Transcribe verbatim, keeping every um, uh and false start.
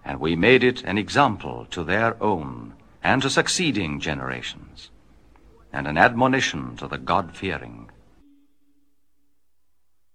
and we made it an example to their own and to succeeding generations, and an admonition to the God-fearing.